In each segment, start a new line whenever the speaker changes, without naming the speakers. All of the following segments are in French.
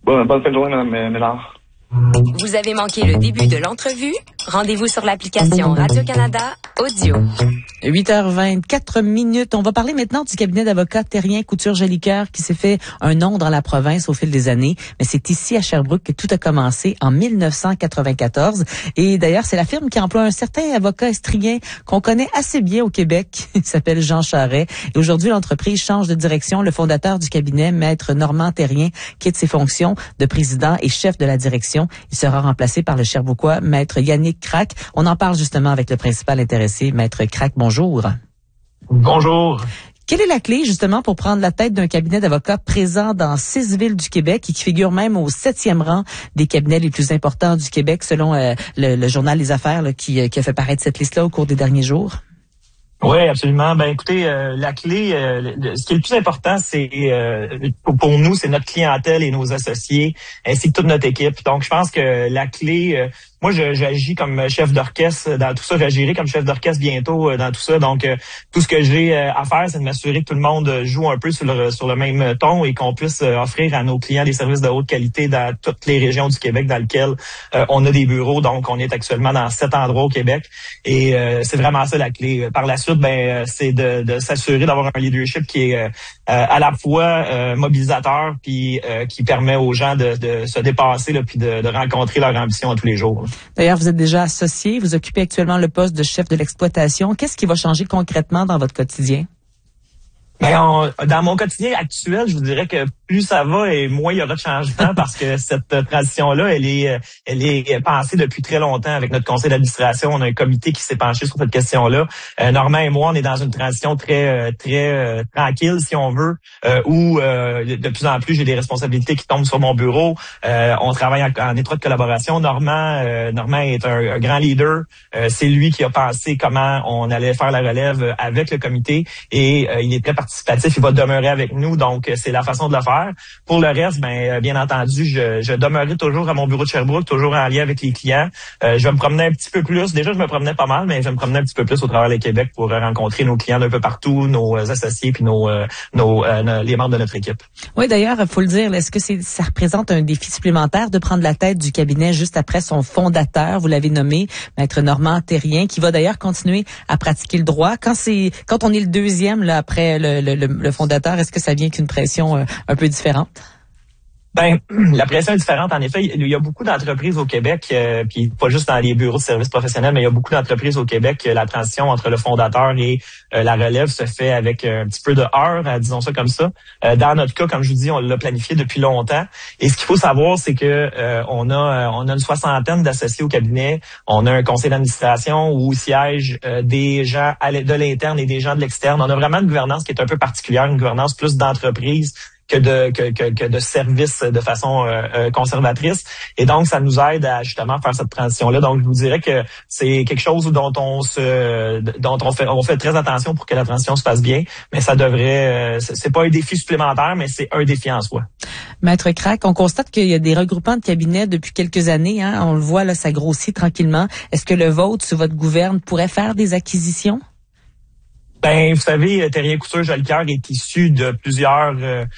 Bonne fin de journée, Mme Ménard.
Vous avez manqué le début de l'entrevue? Rendez-vous sur l'application Radio-Canada Audio.
8h24. On va parler maintenant du cabinet d'avocats Terrien Couture Jolicoeur qui s'est fait un nom dans la province au fil des années. Mais c'est ici à Sherbrooke que tout a commencé en 1994. Et d'ailleurs, c'est la firme qui emploie un certain avocat estrien qu'on connaît assez bien au Québec. Il s'appelle Jean Charest. Et aujourd'hui, l'entreprise change de direction. Le fondateur du cabinet, Maître Normand Terrien, quitte ses fonctions de président et chef de la direction. Il sera remplacé par le Sherbrookois, Maître Yannick Crac. On en parle justement avec le principal intéressé, Maître Crac. Bonjour.
Bonjour.
Quelle est la clé, justement, pour prendre la tête d'un cabinet d'avocats présent dans 6 villes du Québec et qui figure même au 7e rang des cabinets les plus importants du Québec, selon le journal Les Affaires qui a fait paraître cette liste-là au cours des derniers jours?
Oui, absolument. Ben, écoutez, la clé, ce qui est le plus important, c'est pour nous, c'est notre clientèle et nos associés, ainsi que toute notre équipe. Donc, je pense que la clé, moi, j'agis comme chef d'orchestre dans tout ça. J'agirai comme chef d'orchestre bientôt dans tout ça. Donc, tout ce que j'ai à faire, c'est de m'assurer que tout le monde joue un peu sur le même ton et qu'on puisse offrir à nos clients des services de haute qualité dans toutes les régions du Québec dans lesquelles on a des bureaux. Donc, on est actuellement dans 7 endroits au Québec et c'est vraiment ça la clé. Par la suite, c'est de s'assurer d'avoir un leadership qui est à la fois mobilisateur puis qui permet aux gens de se dépasser là, puis de rencontrer leur ambition tous les jours.
D'ailleurs, vous êtes déjà associé, vous occupez actuellement le poste de chef de l'exploitation. Qu'est-ce qui va changer concrètement dans votre quotidien?
Dans mon quotidien actuel, je vous dirais que plus ça va et moins il y aura de changement parce que cette transition-là, elle est pensée depuis très longtemps avec notre conseil d'administration. On a un comité qui s'est penché sur cette question-là. Normand et moi, on est dans une transition très tranquille, si on veut, où de plus en plus j'ai des responsabilités qui tombent sur mon bureau. On travaille en étroite collaboration. Normand est un grand leader. C'est lui qui a pensé comment on allait faire la relève avec le comité et il est très participatif. Il va demeurer avec nous, donc c'est la façon de le faire. Pour le reste, bien entendu, je demeurerai toujours à mon bureau de Sherbrooke, toujours en lien avec les clients. Je vais me promener un petit peu plus. Déjà, je me promenais pas mal, mais je vais me promener un petit peu plus au travers du Québec pour rencontrer nos clients d'un peu partout, nos associés puis les membres de notre équipe.
Oui, d'ailleurs, il faut le dire, est-ce que ça représente un défi supplémentaire de prendre la tête du cabinet juste après son fondateur, vous l'avez nommé, Maître Normand Terrien, qui va d'ailleurs continuer à pratiquer le droit. Quand on est le deuxième là, après le fondateur, est-ce que ça vient qu'une pression un peu différente?
La pression est différente. En effet, il y a beaucoup d'entreprises au Québec, puis pas juste dans les bureaux de services professionnels, mais il y a beaucoup d'entreprises au Québec. La transition entre le fondateur et la relève se fait avec un petit peu de heurts, disons ça comme ça. Dans notre cas, comme je vous dis, on l'a planifié depuis longtemps. Et ce qu'il faut savoir, c'est que on a une 60aine d'associés au cabinet. On a un conseil d'administration où siègent des gens de l'interne et des gens de l'externe. On a vraiment une gouvernance qui est un peu particulière, une gouvernance plus d'entreprise que de services de façon conservatrice. Et donc, ça nous aide à justement faire cette transition-là. Donc, je vous dirais que c'est quelque chose dont on fait très attention pour que la transition se passe bien. Mais ça devrait, c'est pas un défi supplémentaire, mais c'est un défi en soi.
Maître Crac, on constate qu'il y a des regroupements de cabinets depuis quelques années. On le voit, là, ça grossit tranquillement. Est-ce que le vôtre, sous votre gouverne, pourrait faire des acquisitions?
Vous savez, Terrien Couture Jolicoeur est issu de plusieurs,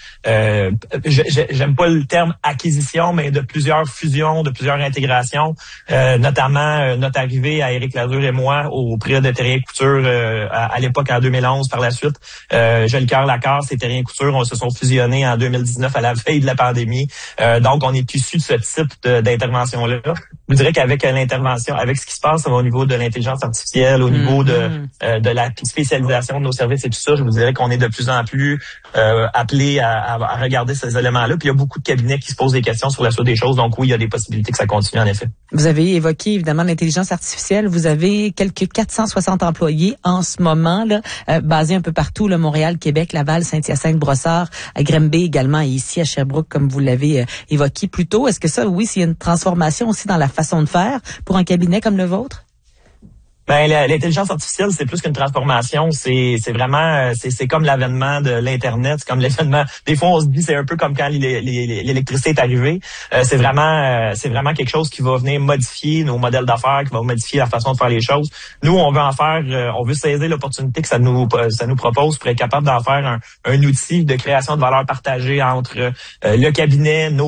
j'aime pas le terme acquisition, mais de plusieurs fusions, de plusieurs intégrations, notamment notre arrivée à Éric Lazure et moi auprès de Terrien Couture à l'époque en 2011. Par la suite, Jolicoeur Lacasse et Terrien Couture se sont fusionnés en 2019 à la veille de la pandémie. Donc, on est issu de ce type d'intervention-là. Je vous dirais qu'avec l'intervention, avec ce qui se passe au niveau de l'intelligence artificielle, au niveau de la spécialisation de nos services et tout ça, je vous dirais qu'on est de plus en plus appelé à regarder ces éléments-là. Puis il y a beaucoup de cabinets qui se posent des questions sur la suite des choses. Donc oui, il y a des possibilités que ça continue en effet.
Vous avez évoqué évidemment l'intelligence artificielle. Vous avez quelques 460 employés en ce moment, là, basés un peu partout, là, Montréal, Québec, Laval, Saint-Hyacinthe, Brossard, à Granby également et ici à Sherbrooke, comme vous l'avez évoqué plus tôt. Est-ce que ça, oui, c'est une transformation aussi dans la façon de faire pour un cabinet comme le vôtre?
L'intelligence artificielle, c'est plus qu'une transformation. C'est vraiment, c'est comme l'avènement de l'Internet. C'est comme l'avènement. Des fois, on se dit, c'est un peu comme quand l'électricité est arrivée. C'est vraiment quelque chose qui va venir modifier nos modèles d'affaires, qui va modifier la façon de faire les choses. Nous, on veut saisir l'opportunité que ça nous propose pour être capable d'en faire un outil de création de valeur partagée entre le cabinet, nos